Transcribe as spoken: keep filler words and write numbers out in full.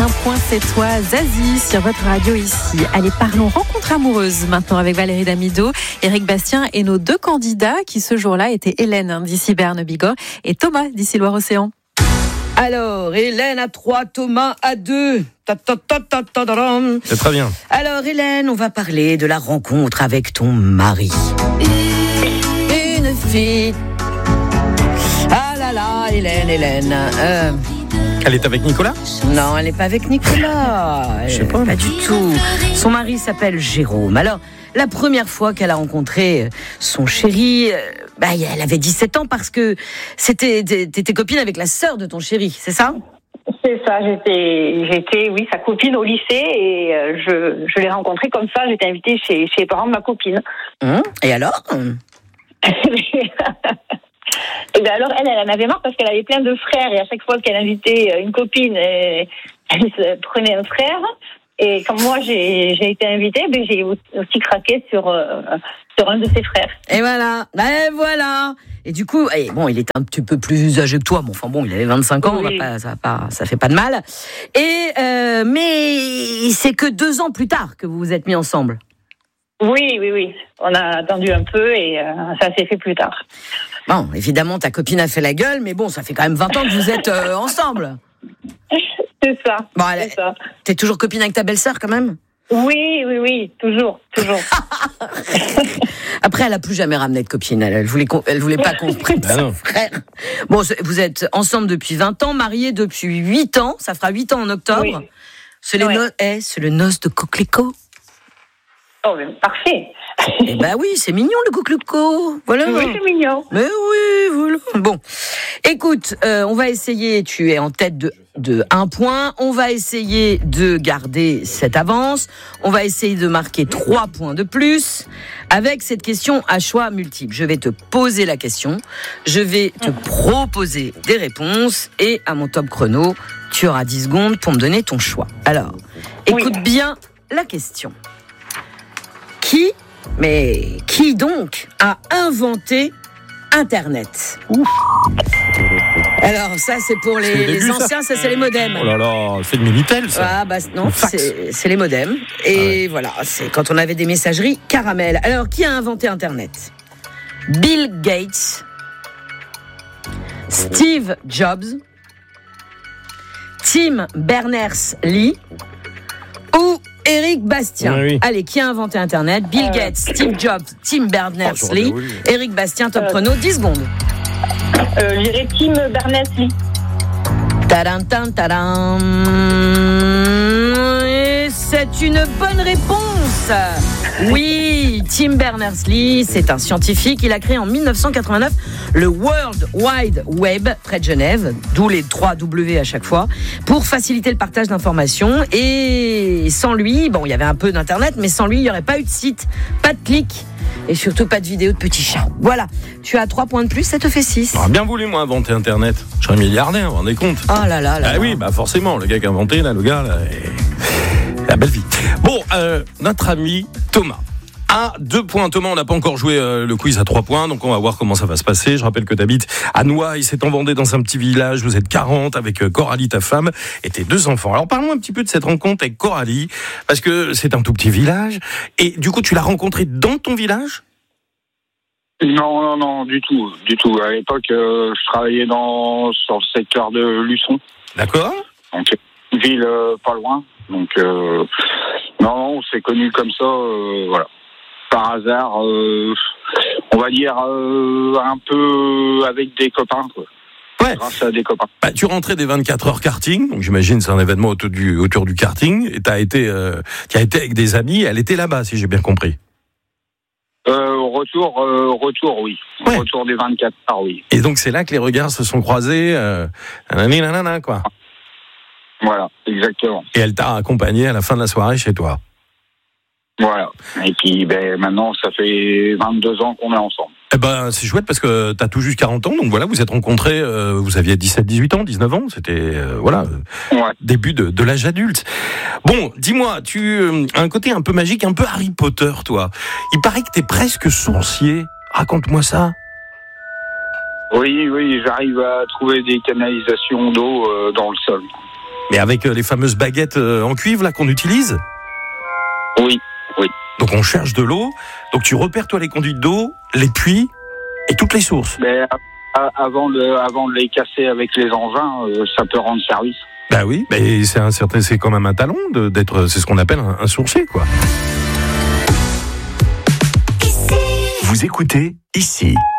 Un point, c'est toi, Zazie, sur votre radio ici. Allez, parlons rencontre amoureuse maintenant avec Valérie Damido, Éric Bastien et nos deux candidats qui ce jour-là étaient Hélène d'ici Berne-Bigorre et Thomas d'ici Loire-Océan. Alors, Hélène à trois, Thomas à deux. C'est très bien. Alors, Hélène, on va parler de la rencontre avec ton mari. Une fille. Ah là là, Hélène, Hélène. Euh... Elle est avec Nicolas ? Non, elle n'est pas avec Nicolas. Je sais pas. Pas du tout. Son mari s'appelle Jérôme. Alors, la première fois qu'elle a rencontré son chéri, bah, elle avait dix-sept ans parce que c'était, t'étais copine avec la sœur de ton chéri, c'est ça ? C'est ça, j'étais, j'étais, oui, sa copine au lycée et je, je l'ai rencontrée comme ça, j'étais invitée chez, chez les parents de ma copine. Hum, et alors ? Et bien alors, elle, elle en avait marre parce qu'elle avait plein de frères et à chaque fois qu'elle invitait une copine, elle se prenait un frère. Et comme moi, j'ai, j'ai été invitée, ben j'ai aussi craqué sur, euh, sur un de ses frères. Et voilà, et voilà. Et du coup, et bon, il était un petit peu plus âgé que toi, mais enfin bon, il avait vingt-cinq ans, oui. on va pas, ça, va pas, ça fait pas de mal. Et euh, mais c'est que deux ans plus tard que vous vous êtes mis ensemble. Oui, oui, oui. On a attendu un peu et euh, ça s'est fait plus tard. Bon, évidemment, ta copine a fait la gueule, mais bon, ça fait quand même vingt ans que vous êtes euh, ensemble. C'est ça. Bon, elle, c'est ça. T'es toujours copine avec ta belle-sœur quand même ? Oui, oui, oui, toujours, toujours. Après, elle a plus jamais ramené de copine. Elle, elle voulait, elle voulait pas qu'on prenne son frère. Bon, vous êtes ensemble depuis vingt ans, mariés depuis huit ans. Ça fera huit ans en octobre. Oui. C'est, les ouais. no- eh, c'est le noce de coquelicot. Oh, mais parfait. Eh ben oui, c'est mignon le coquelicot. Voilà. Oui, c'est mignon. Mais oui, voilà. Bon, écoute, euh, on va essayer. Tu es en tête de de un point. On va essayer de garder cette avance. On va essayer de marquer trois points de plus avec cette question à choix multiple. Je vais te poser la question. Je vais te proposer des réponses et à mon top chrono, tu auras dix secondes pour me donner ton choix. Alors, écoute oui. bien la question. Qui, mais qui donc a inventé Internet ? Ouf. Alors ça c'est pour les, c'est début, les anciens, ça. ça c'est les modems. Oh là là, c'est le Minitel ça. Ah bah non, c'est, c'est les modems. Et ah ouais. voilà, c'est quand on avait des messageries caramel. Alors qui a inventé Internet ? Bill Gates, Steve Jobs, Tim Berners-Lee ou Éric Bastien. Oui, oui. Allez, qui a inventé Internet ? Bill Gates, Steve Jobs, Tim Berners-Lee, oh, Éric Bastien, top euh, chrono, dix secondes. Euh, je dirais Tim Berners-Lee. Tadam, tadam, tadam. Et c'est une bonne réponse. Oui, Tim Berners-Lee, c'est un scientifique. Il a créé en dix-neuf cent quatre-vingt-neuf le World Wide Web près de Genève, d'où les trois W à chaque fois, pour faciliter le partage d'informations. Et sans lui, bon, il y avait un peu d'Internet, mais sans lui, il n'y aurait pas eu de site, pas de clics. Et surtout pas de vidéos de petits chats. Voilà, tu as trois points de plus, ça te fait six. J'aurais bien voulu, moi, inventer Internet. Je serais milliardaire, vous vous rendez compte ? Oh là là là. Ah oui, bah forcément, le gars qui a inventé, là, le gars, là, est... la belle vie. Bon, euh, notre ami Thomas. À deux points, Thomas, on n'a pas encore joué euh, le quiz à trois points, donc on va voir comment ça va se passer. Je rappelle que tu habites à Noailles, c'est en Vendée, dans un petit village. Vous êtes quarante avec euh, Coralie, ta femme, et tes deux enfants. Alors parlons un petit peu de cette rencontre avec Coralie, parce que c'est un tout petit village. Et du coup, tu l'as rencontrée dans ton village ? Non, non, non, du tout, du tout. À l'époque, euh, je travaillais dans sur le secteur de Luçon. D'accord. Donc, une ville euh, pas loin. Donc, euh, non, on s'est connus comme ça, euh, voilà. Par hasard, euh, on va dire euh, un peu avec des copains, quoi. Ouais. Grâce à des copains. Bah, tu rentrais des vingt-quatre heures karting, donc j'imagine c'est un événement autour du, autour du karting, et t'as été, euh, t'as été avec des amis, elle était là-bas, si j'ai bien compris. Euh, retour, euh, retour, oui. Ouais. Retour des vingt-quatre heures, oui. Et donc c'est là que les regards se sont croisés, euh, nanani, nanana, quoi. Voilà, exactement. Et elle t'a accompagné à la fin de la soirée chez toi. Voilà. Et puis, ben, maintenant, ça fait vingt-deux ans qu'on est ensemble. Eh ben, c'est chouette parce que t'as tout juste quarante ans, donc voilà, vous êtes rencontrés, euh, vous aviez dix-sept, dix-huit ans, dix-neuf ans, c'était, euh, voilà, ouais. début de, de l'âge adulte. Bon, dis-moi, tu euh, as un côté un peu magique, un peu Harry Potter, toi. Il paraît que t'es presque sourcier. Raconte-moi ça. Oui, oui, j'arrive à trouver des canalisations d'eau euh, dans le sol. Mais avec les fameuses baguettes en cuivre là qu'on utilise ? Oui, oui. Donc on cherche de l'eau, donc tu repères toi les conduites d'eau, les puits et toutes les sources. Mais avant de, avant de les casser avec les engins, ça peut rendre service. Bah oui, mais c'est un certain, c'est quand même un talent de, d'être, c'est ce qu'on appelle un, un sourcier, quoi. Vous écoutez ici.